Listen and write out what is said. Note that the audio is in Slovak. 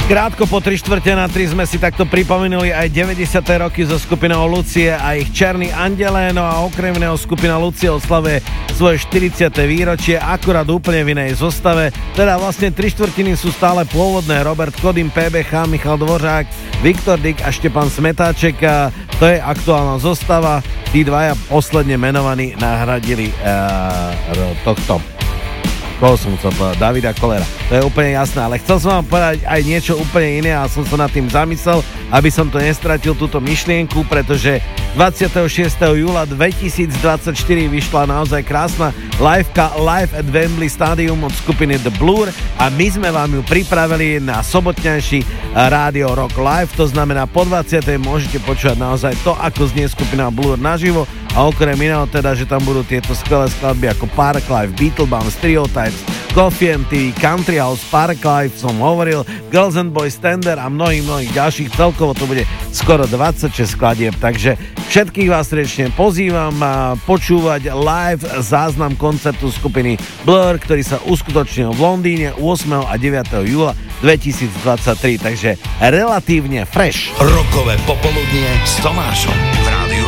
Krátko po 3/4 sme si takto pripomenuli aj 90. roky so skupinou Lucie a ich Černý andelé, no a okrem iného skupina Lucie oslavuje svoje 40. výročie akurát úplne v inej zostave, teda vlastne 3/4 sú stále pôvodné: Robert Kodym, PBH, Michal Dvořák, Viktor Dyk a Štepan Smetáček, a to je aktuálna zostava. Tí dvaja posledne menovaní nahradili koho som chcel povedať, Davida Kollera. To je úplne jasné, ale chcel som vám povedať aj niečo úplne iné a som sa nad tým zamyslel, aby som to nestratil túto myšlienku, pretože 26. júla 2024 vyšla naozaj krásna liveka Live at Wembley Stadium od skupiny The Blur a my sme vám ju pripravili na sobotňajší Rádio Rock Live, to znamená po 20. môžete počúvať naozaj to, ako znie skupina Blur naživo a okrem iného teda, že tam budú tieto skvelé skladby ako Park Life, Beetlebum, Stereotypes, Coffee MTV, Country House, Park Life, som hovoril, Girls and Boys Tender a mnohých ďalších. Celkovo to bude skoro 26 skladieb, takže všetkých vás srdečne pozývam počúvať live záznam koncertu skupiny Blur, ktorý sa uskutočnil v Londýne 8. a 9. júla 2023, takže relatívne fresh. Rockové popoludnie s Tomášom v Rádiu